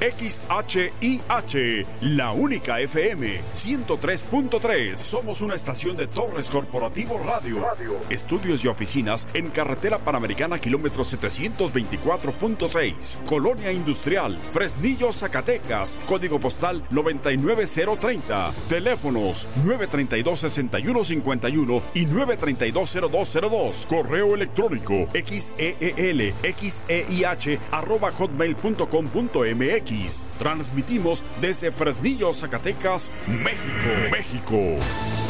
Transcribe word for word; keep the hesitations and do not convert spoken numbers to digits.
X H I H, la única F M ciento tres punto tres. Somos una estación de Torres Corporativo Radio. Radio. Estudios y oficinas en Carretera Panamericana, kilómetro setecientos veinticuatro punto seis. Colonia Industrial, Fresnillo, Zacatecas. Código postal noventa y nueve cero treinta. Teléfonos nueve treinta y dos, sesenta y uno cincuenta y uno y nueve treinta y dos, cero dos cero dos. Correo electrónico xeel xeih arroba hotmail punto com punto mx. Transmitimos desde Fresnillo, Zacatecas, México. México.